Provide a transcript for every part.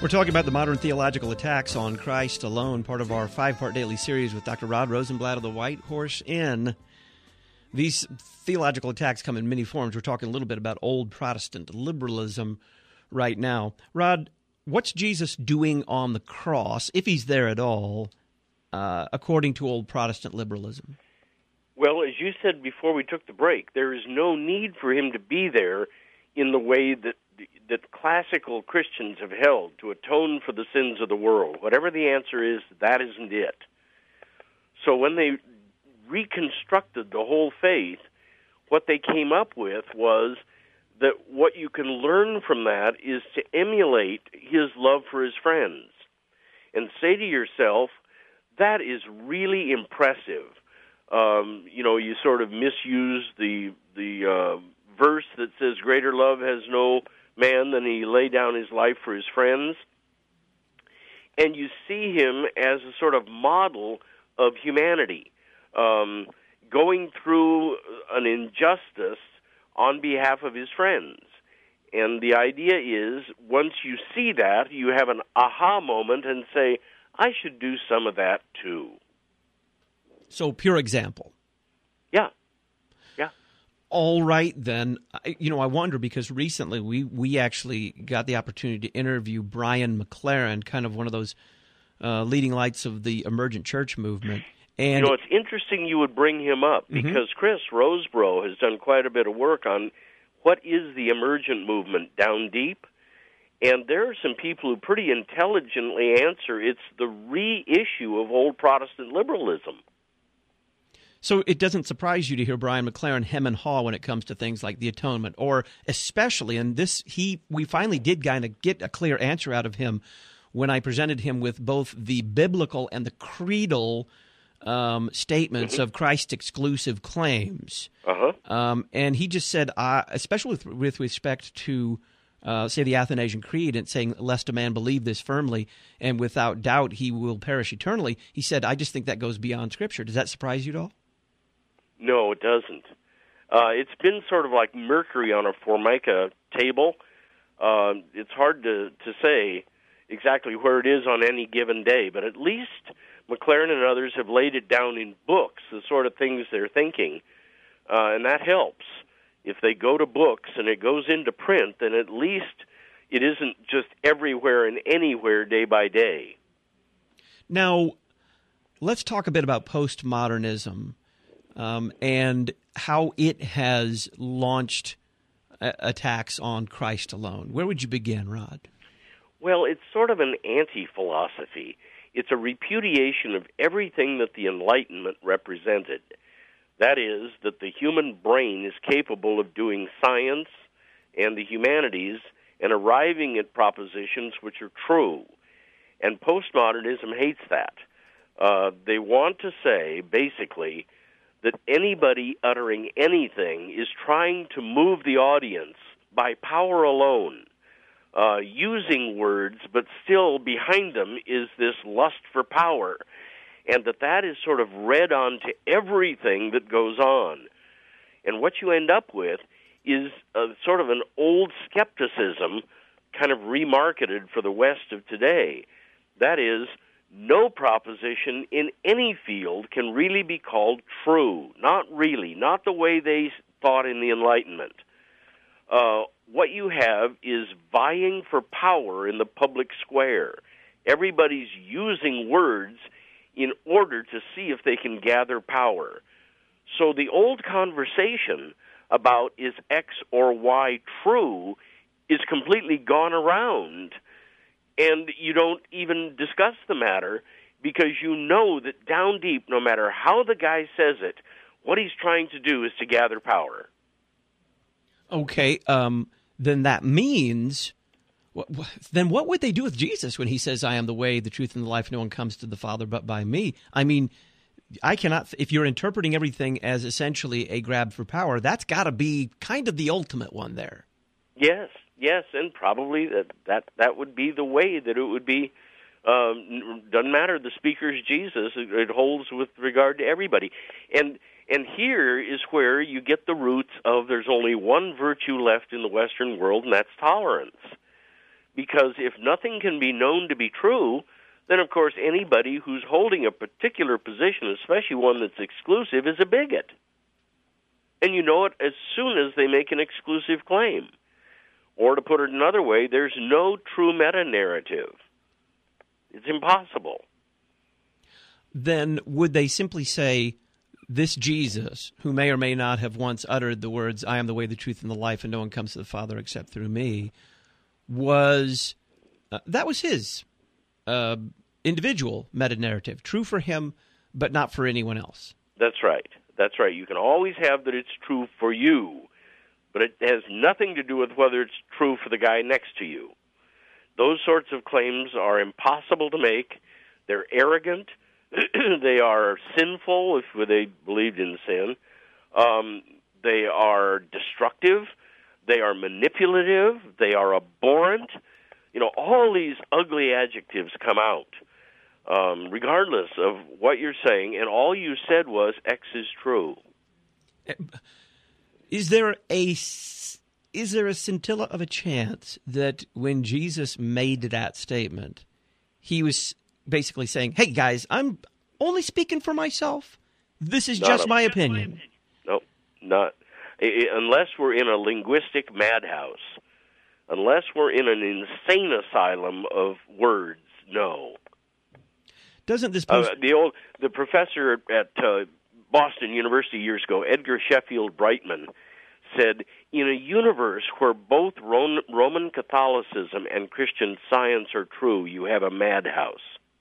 We're talking about the modern theological attacks on Christ alone, part of our 5-part daily series with Dr. Rod Rosenblatt of the White Horse Inn. These theological attacks come in many forms. We're talking a little bit about old Protestant liberalism right now. Rod, what's Jesus doing on the cross, if he's there at all, according to old Protestant liberalism? Well, as you said before we took the break, there is no need for him to be there in the way that classical Christians have held to atone for the sins of the world. Whatever the answer is, that isn't it. So when they reconstructed the whole faith, what they came up with was that what you can learn from that is to emulate his love for his friends and say to yourself, that is really impressive. You sort of misuse the verse that says, greater love has no man than he lay down his life for his friends. And you see him as a sort of model of humanity, going through an injustice on behalf of his friends. And the idea is, once you see that, you have an aha moment and say, I should do some of that too. So, pure example. Yeah. All right, then. I wonder, because recently we actually got the opportunity to interview Brian McLaren, kind of one of those leading lights of the emergent church movement. And it's interesting you would bring him up, because Chris Rosebrough has done quite a bit of work on what is the emergent movement down deep. And there are some people who pretty intelligently answer it's the reissue of old Protestant liberalism. So it doesn't surprise you to hear Brian McLaren hem and haw when it comes to things like the atonement, or especially, and we finally did kind of get a clear answer out of him when I presented him with both the biblical and the creedal statements of Christ's exclusive claims. And he just said, especially with respect to, say, the Athanasian Creed, and saying, lest a man believe this firmly, and without doubt he will perish eternally, he said, I just think that goes beyond Scripture. Does that surprise you at all? No, it doesn't. It's been sort of like mercury on a Formica table. It's hard to say exactly where it is on any given day, but at least McLaren and others have laid it down in books, the sort of things they're thinking, and that helps. If they go to books and it goes into print, then at least it isn't just everywhere and anywhere day by day. Now, let's talk a bit about postmodernism. And how it has launched attacks on Christ alone. Where would you begin, Rod? Well, it's sort of an anti-philosophy. It's a repudiation of everything that the Enlightenment represented. That is, that the human brain is capable of doing science and the humanities and arriving at propositions which are true. And postmodernism hates that. They want to say, basically, that anybody uttering anything is trying to move the audience by power alone, using words, but still behind them is this lust for power, and that is sort of read onto everything that goes on. And what you end up with is sort of an old skepticism kind of remarketed for the West of today. That is, no proposition in any field can really be called true. Not really. Not the way they thought in the Enlightenment. What you have is vying for power in the public square. Everybody's using words in order to see if they can gather power. So the old conversation about is X or Y true is completely gone around. And you don't even discuss the matter because you know that down deep, no matter how the guy says it, what he's trying to do is to gather power. Okay, then that means, then what would they do with Jesus when he says, I am the way, the truth, and the life, no one comes to the Father but by me? I mean, I cannot, if you're interpreting everything as essentially a grab for power, that's got to be kind of the ultimate one there. Yes, and probably that would be the way that it would be. Doesn't matter, the speaker's Jesus, it holds with regard to everybody. And here is where you get the roots of there's only one virtue left in the Western world, and that's tolerance. Because if nothing can be known to be true, then of course anybody who's holding a particular position, especially one that's exclusive, is a bigot. And you know it as soon as they make an exclusive claim. Or to put it another way, there's no true meta-narrative. It's impossible. Then would they simply say, this Jesus, who may or may not have once uttered the words, I am the way, the truth, and the life, and no one comes to the Father except through me, was that was his individual meta-narrative, true for him, but not for anyone else. That's right. That's right. You can always have that it's true for you, but it has nothing to do with whether it's true for the guy next to you. Those sorts of claims are impossible to make. They're arrogant. They are sinful if they believed in sin. They are destructive. They are manipulative. They are abhorrent. You know, all these ugly adjectives come out, regardless of what you're saying, and all you said was X is true. Is there a scintilla of a chance that when Jesus made that statement, he was basically saying, hey, guys, I'm only speaking for myself. This is just my opinion. No, not. Unless we're in a linguistic madhouse, unless we're in an insane asylum of words, no. Doesn't this the professor at Boston University years ago, Edgar Sheffield Brightman, said, in a universe where both Roman Catholicism and Christian Science are true, you have a madhouse.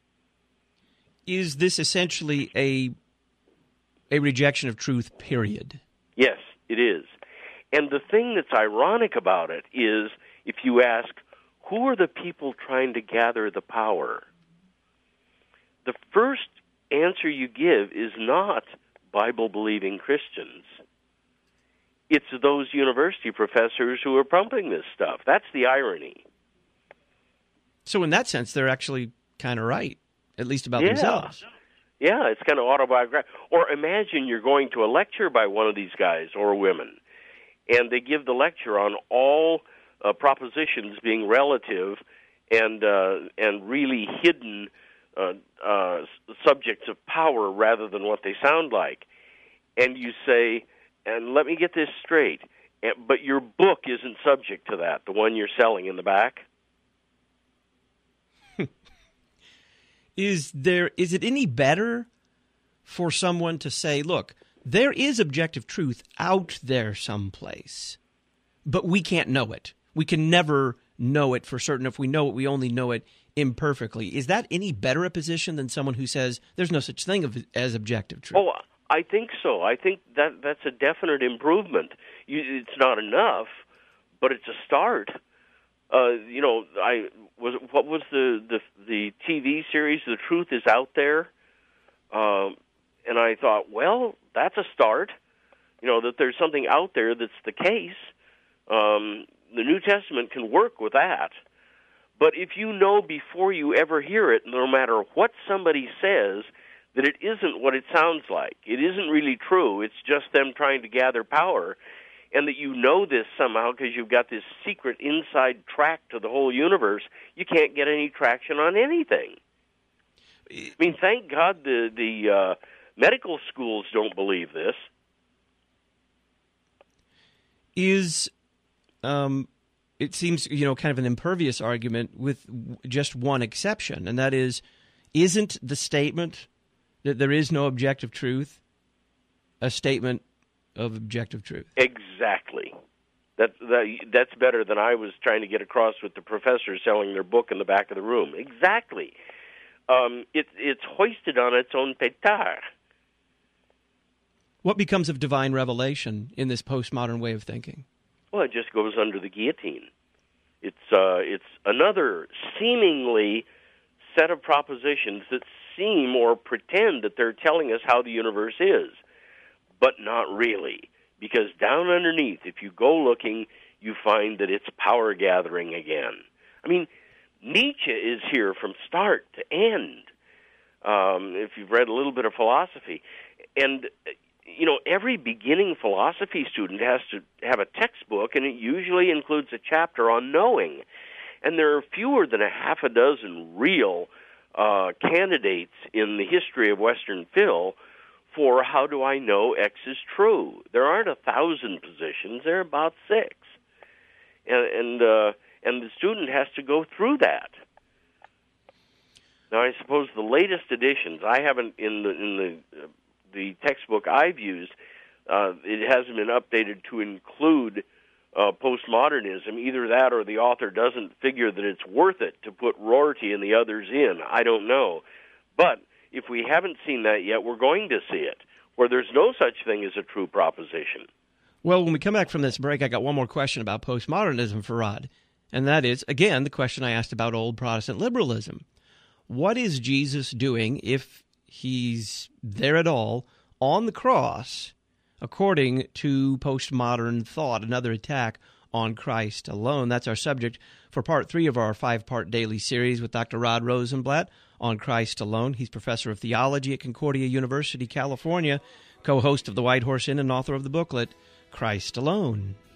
Is this essentially a rejection of truth, period? Yes, it is. And the thing that's ironic about it is, if you ask, who are the people trying to gather the power? The first answer you give is not Bible-believing Christians. It's those university professors who are pumping this stuff. That's the irony. So in that sense, they're actually kind of right, at least about themselves. Yeah, it's kind of autobiographical. Or imagine you're going to a lecture by one of these guys or women, and they give the lecture on all propositions being relative and really hidden subjects of power rather than what they sound like. And you say, and let me get this straight, but your book isn't subject to that, the one you're selling in the back? Is it any better for someone to say, look, there is objective truth out there someplace, but we can't know it. We can never know it for certain. If we know it, we only know it imperfectly. Is that any better a position than someone who says there's no such thing as objective truth? Oh, I think so. I think that's a definite improvement. It's not enough, but it's a start. What was the TV series? The Truth Is Out There, and I thought, well, that's a start. You know, that there's something out there that's the case. The New Testament can work with that. But if you know before you ever hear it, no matter what somebody says, that it isn't what it sounds like, it isn't really true, it's just them trying to gather power, and that you know this somehow because you've got this secret inside track to the whole universe, you can't get any traction on anything. I mean, thank God the medical schools don't believe this. It seems, kind of an impervious argument with just one exception, and that is, isn't the statement that there is no objective truth a statement of objective truth? Exactly. That's better than I was trying to get across with the professor selling their book in the back of the room. Exactly. It's hoisted on its own petard. What becomes of divine revelation in this postmodern way of thinking? Well, it just goes under the guillotine. It's another seemingly set of propositions that seem or pretend that they're telling us how the universe is, but not really. Because down underneath, if you go looking, you find that it's power gathering again. I mean, Nietzsche is here from start to end, if you've read a little bit of philosophy. And every beginning philosophy student has to have a textbook, and it usually includes a chapter on knowing. And there are fewer than a half a dozen real candidates in the history of Western Phil for how do I know X is true. There aren't 1,000 positions. There are about 6. And the student has to go through that. Now, I suppose the latest editions, I haven't, in the textbook I've used, it hasn't been updated to include postmodernism. Either that or the author doesn't figure that it's worth it to put Rorty and the others in. I don't know. But if we haven't seen that yet, we're going to see it, where there's no such thing as a true proposition. Well, when we come back from this break, I got one more question about postmodernism for Rod. And that is, again, the question I asked about old Protestant liberalism. What is Jesus doing, if he's there at all, on the cross, according to postmodern thought, another attack on Christ alone? That's our subject for Part 3 of our 5-part daily series with Dr. Rod Rosenblatt on Christ alone. He's professor of theology at Concordia University, California, co-host of the White Horse Inn, and author of the booklet, Christ Alone.